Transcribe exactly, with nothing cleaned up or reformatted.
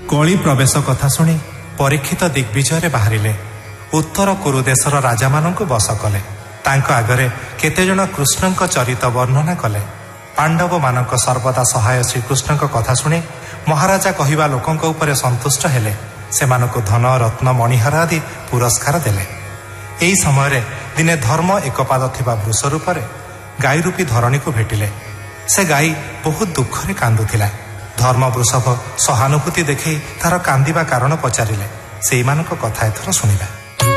କଳି ପ୍ରବେଶ କଥା ଶୁଣି ପରୀକ୍ଷିତ ଦିଗ୍ବିଜୟରେ ବାହାରିଲେ। ଉତ୍ତର କୁରୁ ଦେଶର ରାଜାମାନଙ୍କୁ ବଶ କଲେ। ତାଙ୍କ ଆଗରେ କେତେଜଣ କୃଷ୍ଣଙ୍କ ଚରିତ ବର୍ଣ୍ଣନା କଲେ। ପାଣ୍ଡବମାନଙ୍କ ସର୍ବଦା ସହାୟ ଶ୍ରୀକୃଷ୍ଣଙ୍କ କଥା ଶୁଣି ମହାରାଜା କହିବା ଲୋକଙ୍କ ଉପରେ ସନ୍ତୁଷ୍ଟ ହେଲେ। ସେମାନଙ୍କୁ ଧନ ରତ୍ନ ମଣିହାର ଆଦି ପୁରସ୍କାର ଦେଲେ। ଏହି ସମୟରେ ଦିନେ ଧର୍ମ ଏକପାଦ ଥିବା ବୃଷ ରୂପରେ ଗାଈ ରୂପୀ ଧରଣୀକୁ ଭେଟିଲେ। ସେ ଗାଈ ବହୁତ ଦୁଃଖରେ କାନ୍ଦୁଥିଲା। ଧର୍ମ ବୃଷଭ ସହାନୁଭୂତି ଦେଖାଇ ତାର କାନ୍ଦିବା କାରଣ ପଚାରିଲେ। ସେଇମାନଙ୍କ କଥା ଏଥର ଶୁଣିବା।